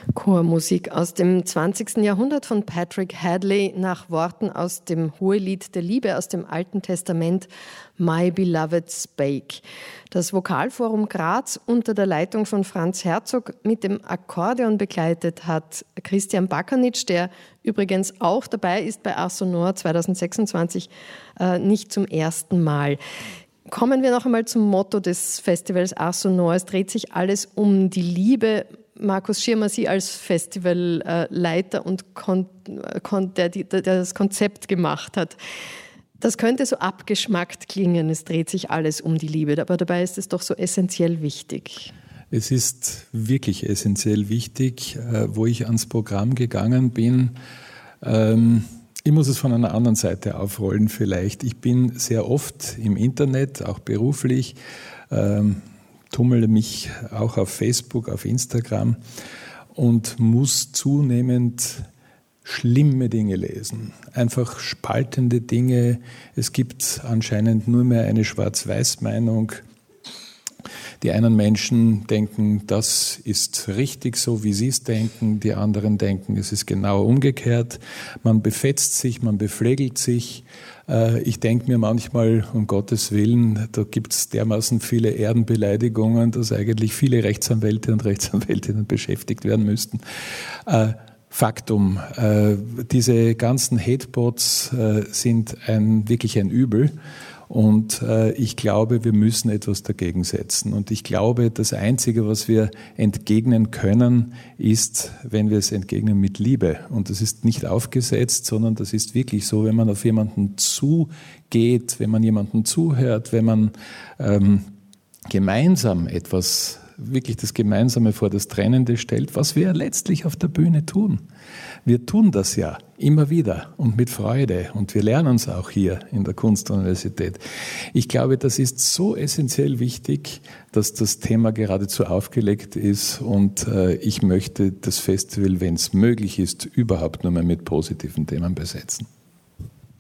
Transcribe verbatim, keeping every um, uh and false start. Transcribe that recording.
Chormusik aus dem zwanzigsten Jahrhundert von Patrick Hadley nach Worten aus dem Hohelied der Liebe aus dem Alten Testament My Beloved Spake. Das Vokalforum Graz unter der Leitung von Franz Herzog mit dem Akkordeon begleitet hat Christian Bakernitsch, der übrigens auch dabei ist bei Ars Sonor zweitausendsechsundzwanzig, äh, nicht zum ersten Mal. Kommen wir noch einmal zum Motto des Festivals Ars Sonor. Es dreht sich alles um die Liebe. Markus Schirmer, Sie als Festivalleiter und Kon- Kon- der, der das Konzept gemacht hat. Das könnte so abgeschmackt klingen, es dreht sich alles um die Liebe, aber dabei ist es doch so essentiell wichtig. Es ist wirklich essentiell wichtig, wo ich ans Programm gegangen bin. Ich muss es von einer anderen Seite aufrollen vielleicht. Ich bin sehr oft im Internet, auch beruflich, tummele mich auch auf Facebook, auf Instagram und muss zunehmend schlimme Dinge lesen, einfach spaltende Dinge. Es gibt anscheinend nur mehr eine Schwarz-Weiß-Meinung. Die einen Menschen denken, das ist richtig so, wie sie es denken. Die anderen denken, es ist genau umgekehrt. Man befetzt sich, man beflegelt sich. Ich denke mir manchmal, um Gottes Willen, da gibt es dermaßen viele Ehrenbeleidigungen, dass eigentlich viele Rechtsanwälte und Rechtsanwältinnen beschäftigt werden müssten. Faktum, diese ganzen Hatebots sind ein, wirklich ein Übel. Und äh, ich glaube, wir müssen etwas dagegen setzen. Und ich glaube, das Einzige, was wir entgegnen können, ist, wenn wir es entgegnen mit Liebe. Und das ist nicht aufgesetzt, sondern das ist wirklich so, wenn man auf jemanden zugeht, wenn man jemanden zuhört, wenn man ähm, gemeinsam etwas, wirklich das Gemeinsame vor das Trennende stellt, was wir letztlich auf der Bühne tun. Wir tun das ja immer wieder und mit Freude und wir lernen es auch hier in der Kunstuniversität. Ich glaube, das ist so essentiell wichtig, dass das Thema geradezu aufgelegt ist und äh, ich möchte das Festival, wenn es möglich ist, überhaupt nur mehr mit positiven Themen besetzen.